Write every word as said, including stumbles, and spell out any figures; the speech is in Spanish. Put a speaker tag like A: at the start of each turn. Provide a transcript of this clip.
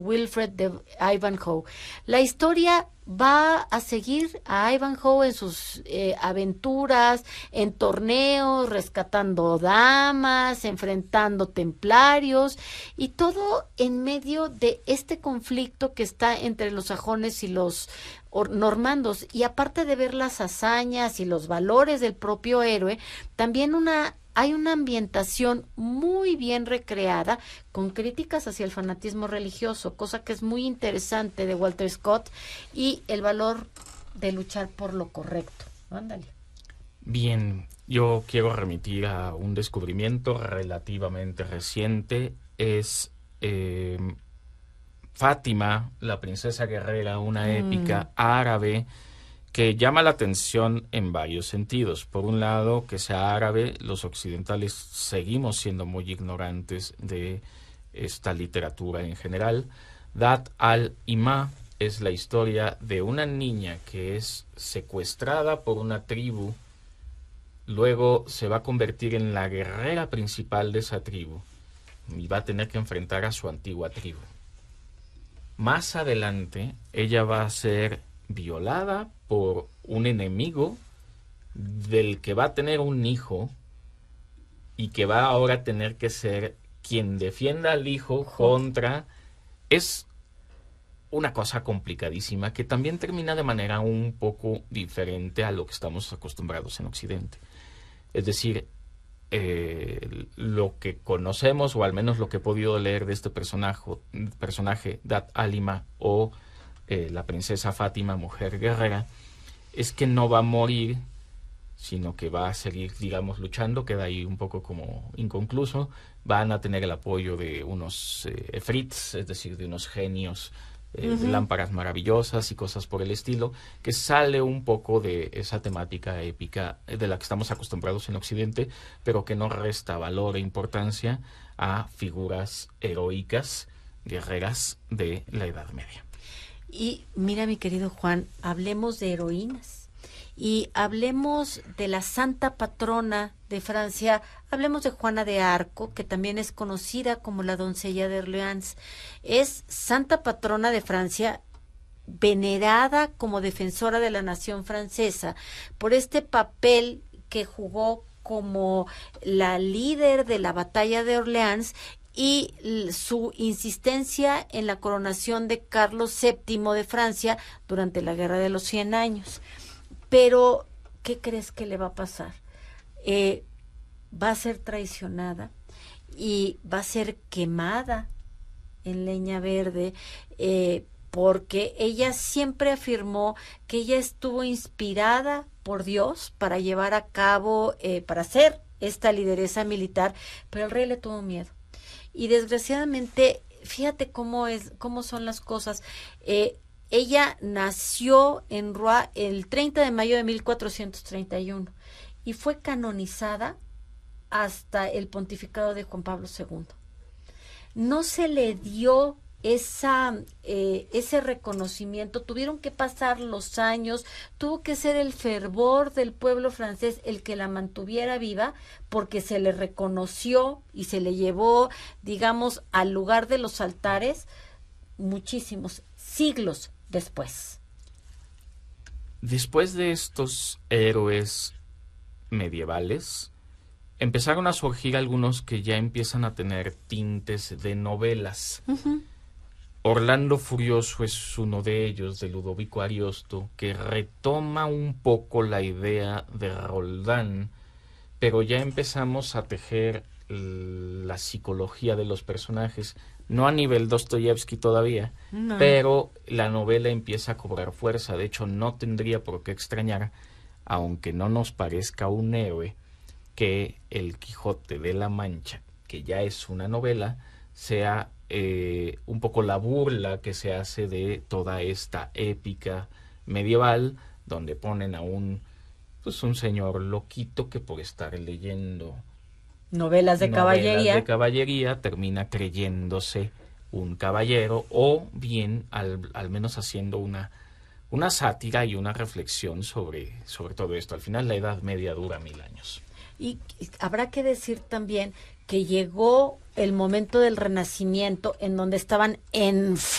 A: Wilfred de Ivanhoe. La historia va a seguir a Ivanhoe en sus eh, aventuras, en torneos, rescatando damas, enfrentando templarios, y todo en medio de este conflicto que está entre los sajones y los normandos. Y aparte de ver las hazañas y los valores del propio héroe, también una hay una ambientación muy bien recreada, con críticas hacia el fanatismo religioso, cosa que es muy interesante de Walter Scott, y el valor de luchar por lo correcto. Ándale.
B: Bien, yo quiero remitir a un descubrimiento relativamente reciente. Es eh, Fátima, la princesa guerrera, una mm. épica árabe que llama la atención en varios sentidos. Por un lado, que sea árabe, los occidentales seguimos siendo muy ignorantes de esta literatura en general. That al-Ima es la historia de una niña que es secuestrada por una tribu, luego se va a convertir en la guerrera principal de esa tribu y va a tener que enfrentar a su antigua tribu. Más adelante, ella va a ser violada por un enemigo del que va a tener un hijo y que va ahora a tener que ser quien defienda al hijo contra... Es una cosa complicadísima que también termina de manera un poco diferente a lo que estamos acostumbrados en Occidente. Es decir, eh, lo que conocemos, o al menos lo que he podido leer de este personaje, personaje Dat Alima, o eh, la princesa Fátima, mujer guerrera, es que no va a morir, sino que va a seguir, digamos, luchando. Queda ahí un poco como inconcluso. Van a tener el apoyo de unos eh, efrits, es decir, de unos genios, eh, uh-huh. de lámparas maravillosas y cosas por el estilo, que sale un poco de esa temática épica de la que estamos acostumbrados en Occidente, pero que no resta valor e importancia a figuras heroicas, guerreras de la Edad Media.
A: Y mira, mi querido Juan, hablemos de heroínas y hablemos de la santa patrona de Francia. Hablemos de Juana de Arco, que también es conocida como la doncella de Orleans. Es santa patrona de Francia, venerada como defensora de la nación francesa por este papel que jugó como la líder de la batalla de Orleans y su insistencia en la coronación de Carlos séptimo de Francia durante la Guerra de los Cien Años. Pero, ¿qué crees que le va a pasar? Eh, va a ser traicionada y va a ser quemada en leña verde, eh, porque ella siempre afirmó que ella estuvo inspirada por Dios para llevar a cabo, eh, para ser esta lideresa militar, pero el rey le tuvo miedo. Y desgraciadamente, fíjate cómo es, cómo son las cosas. Eh, ella nació en Rouen el treinta de mayo de mil cuatrocientos treinta y uno y fue canonizada hasta el pontificado de Juan Pablo segundo. No se le dio esa eh, ese reconocimiento, tuvieron que pasar los años, tuvo que ser el fervor del pueblo francés el que la mantuviera viva, porque se le reconoció y se le llevó, digamos, al lugar de los altares muchísimos siglos después.
B: Después de estos héroes medievales, empezaron a surgir algunos que ya empiezan a tener tintes de novelas. Uh-huh. Orlando Furioso es uno de ellos, de Ludovico Ariosto, que retoma un poco la idea de Roldán, pero ya empezamos a tejer la psicología de los personajes, no a nivel Dostoyevsky todavía, no. Pero la novela empieza a cobrar fuerza. De hecho, no tendría por qué extrañar, aunque no nos parezca un héroe, que El Quijote de la Mancha, que ya es una novela, sea eh, un poco la burla que se hace de toda esta épica medieval, donde ponen a un, pues un señor loquito que por estar leyendo
A: novelas de
B: novelas
A: caballería
B: de caballería termina creyéndose un caballero, o bien al, al menos haciendo una, una sátira y una reflexión sobre, sobre todo esto. Al final la Edad Media dura mil años.
A: Y habrá que decir también que llegó el momento del Renacimiento en donde estaban en